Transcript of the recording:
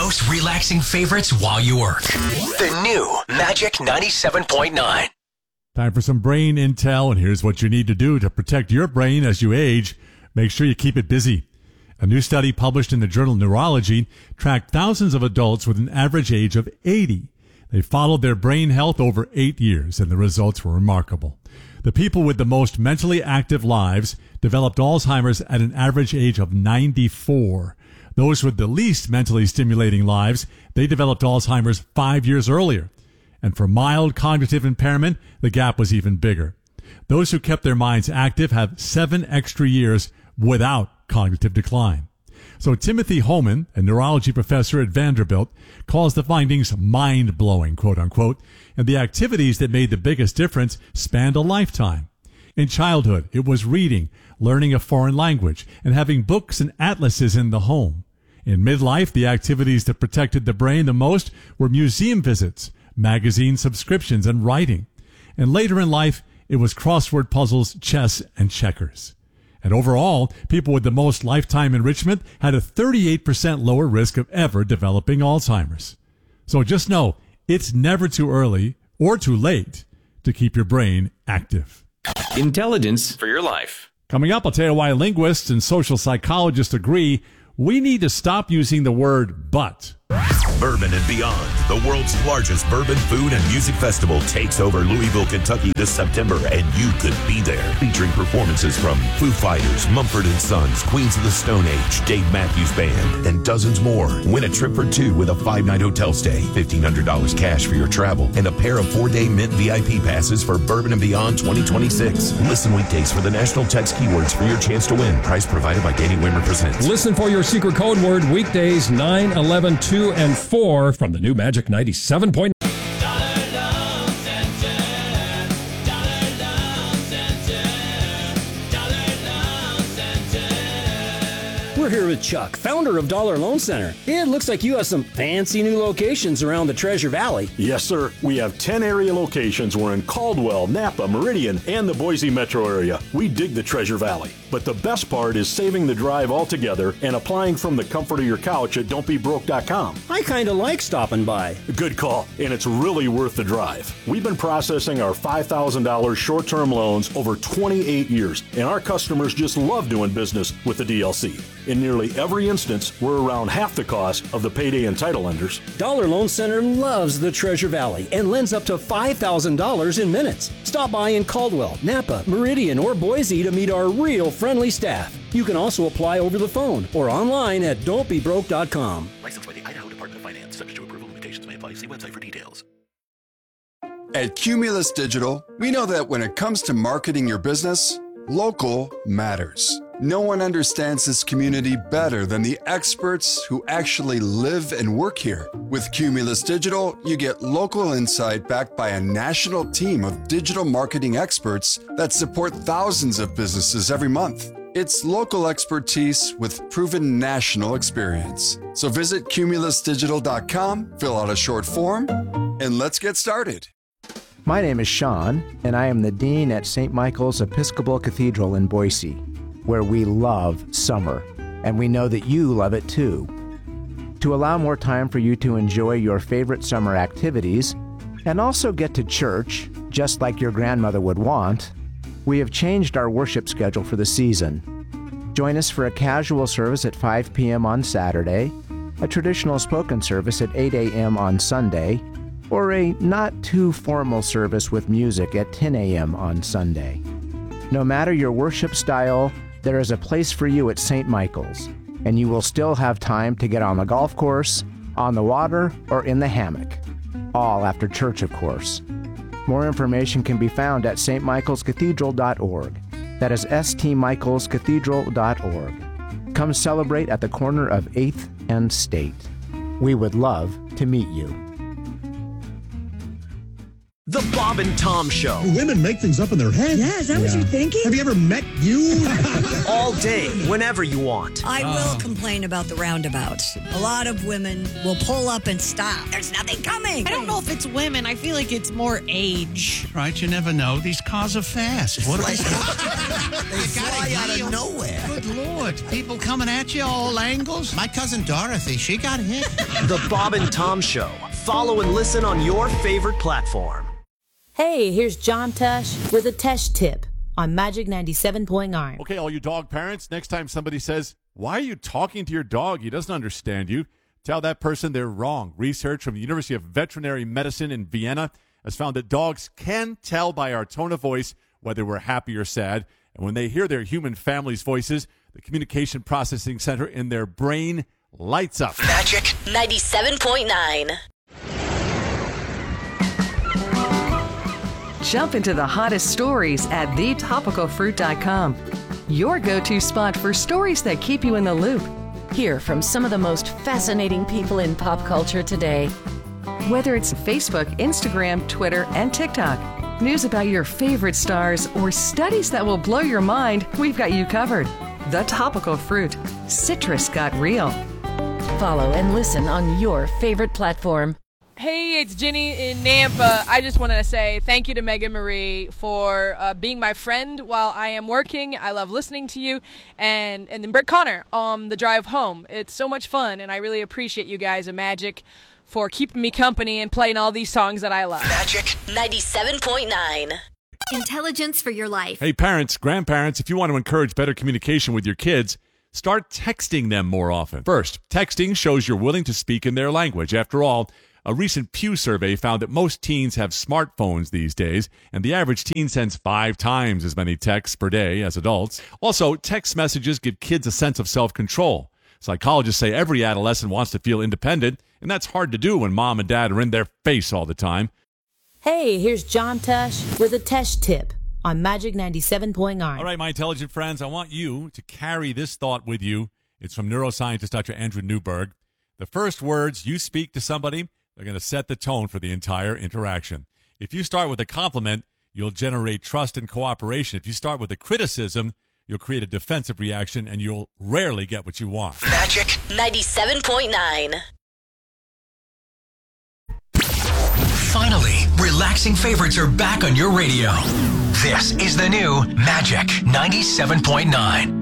most relaxing favorites while you work. The new Magic 97.9. Time for some brain intel, and here's what you need to do to protect your brain as you age. Make sure you keep it busy. A new study published in the journal Neurology tracked thousands of adults with an average age of 80. They followed their brain health over 8 years, and the results were remarkable. The people with the most mentally active lives developed Alzheimer's at an average age of 94. Those with the least mentally stimulating lives, they developed Alzheimer's 5 years earlier. And for mild cognitive impairment, the gap was even bigger. Those who kept their minds active have 7 extra years without cognitive decline. So Timothy Homan, a neurology professor at Vanderbilt, calls the findings mind-blowing, quote unquote, and the activities that made the biggest difference spanned a lifetime. In childhood, it was reading, learning a foreign language, and having books and atlases in the home. In midlife, the activities that protected the brain the most were museum visits, magazine subscriptions, and writing. And later in life, it was crossword puzzles, chess, and checkers. And overall, people with the most lifetime enrichment had a 38% lower risk of ever developing Alzheimer's. So just know, it's never too early or too late to keep your brain active. Intelligence for your life. Coming up, I'll tell you why linguists and social psychologists agree we need to stop using the word but. Bourbon and Beyond, the world's largest bourbon, food, and music festival, takes over Louisville, Kentucky this September, and you could be there. Featuring performances from Foo Fighters, Mumford & Sons, Queens of the Stone Age, Dave Matthews Band, and dozens more. Win a trip for 2 with a 5-night hotel stay, $1,500 cash for your travel, and a pair of 4-day Mint VIP passes for Bourbon and Beyond 2026. Listen weekdays for the national text keywords for your chance to win. Price provided by Danny Wimmer Presents. Listen for your secret code word weekdays 9, 11, 2, and 4 from the new Magic 97.9. We're here with Chuck, founder of Dollar Loan Center. It looks like you have some fancy new locations around the Treasure Valley. Yes, sir. We have 10 area locations. We're in Caldwell, Napa, Meridian, and the Boise metro area. We dig the Treasure Valley. But the best part is saving the drive altogether and applying from the comfort of your couch at don'tbebroke.com. I kind of like stopping by. Good call, and it's really worth the drive. We've been processing our $5,000 short-term loans over 28 years, and our customers just love doing business with the DLC. In nearly every instance, we're around half the cost of the payday and title lenders. Dollar Loan Center loves the Treasure Valley and lends up to $5,000 in minutes. Stop by in Caldwell, Napa, Meridian, or Boise to meet our real friendly staff. You can also apply over the phone or online at don'tbebroke.com. Licensed by the Idaho Department of Finance. Subject to approval. Limitations may apply. See website for details. At Cumulus Digital, we know that when it comes to marketing your business, local matters. No one understands this community better than the experts who actually live and work here. With Cumulus Digital, you get local insight backed by a national team of digital marketing experts that support thousands of businesses every month. It's local expertise with proven national experience. So visit cumulusdigital.com, fill out a short form, and let's get started. My name is Sean, and I am the Dean at St. Michael's Episcopal Cathedral in Boise, where we love summer, and we know that you love it too. To allow more time for you to enjoy your favorite summer activities, and also get to church, just like your grandmother would want, we have changed our worship schedule for the season. Join us for a casual service at 5 p.m. on Saturday, a traditional spoken service at 8 a.m. on Sunday, or a not-too-formal service with music at 10 a.m. on Sunday. No matter your worship style, there is a place for you at St. Michael's, and you will still have time to get on the golf course, on the water, or in the hammock. All after church, of course. More information can be found at stmichaelscathedral.org. That is stmichaelscathedral.org. Come celebrate at the corner of 8th and State. We would love to meet you. The Bob and Tom Show. Women make things up in their head. Yeah, is that what you're thinking? Have you ever met you? All day, whenever you want. I will complain about the roundabouts. A lot of women will pull up and stop. There's nothing coming. I don't know if it's women. I feel like it's more age. Right, you never know. These cars are fast. What They fly out of nowhere. Good Lord. People coming at you all angles. My cousin Dorothy, she got hit. The Bob and Tom Show. Follow and listen on your favorite platform. Hey, here's John Tesh with a Tesh tip on Magic 97.9. Okay, all you dog parents, next time somebody says, "Why are you talking to your dog? He doesn't understand you," tell that person they're wrong. Research from the University of Veterinary Medicine in Vienna has found that dogs can tell by our tone of voice whether we're happy or sad. And when they hear their human family's voices, the communication processing center in their brain lights up. Magic 97.9. Jump into the hottest stories at thetopicalfruit.com. Your go-to spot for stories that keep you in the loop. Hear from some of the most fascinating people in pop culture today. Whether it's Facebook, Instagram, Twitter, and TikTok, news about your favorite stars, or studies that will blow your mind, we've got you covered. The Topical Fruit. Citrus got real. Follow and listen on your favorite platform. Hey, it's Ginny in Nampa. I just wanted to say thank you to Megan Marie for being my friend while I am working. I love listening to you. And then Brett Connor on the drive home. It's so much fun, and I really appreciate you guys at Magic for keeping me company and playing all these songs that I love. Magic 97.9. Intelligence for your life. Hey, parents, grandparents, if you want to encourage better communication with your kids, start texting them more often. First, texting shows you're willing to speak in their language. After all, a recent Pew survey found that most teens have smartphones these days, and the average teen sends 5 times as many texts per day as adults. Also, text messages give kids a sense of self-control. Psychologists say every adolescent wants to feel independent, and that's hard to do when mom and dad are in their face all the time. Hey, here's John Tesh with a Tesh tip on Magic 97.9. All right, my intelligent friends, I want you to carry this thought with you. It's from neuroscientist Dr. Andrew Newberg. The first words you speak to somebody, they're going to set the tone for the entire interaction. If you start with a compliment, you'll generate trust and cooperation. If you start with a criticism, you'll create a defensive reaction, and you'll rarely get what you want. Magic 97.9. Finally, relaxing favorites are back on your radio. This is the new Magic 97.9.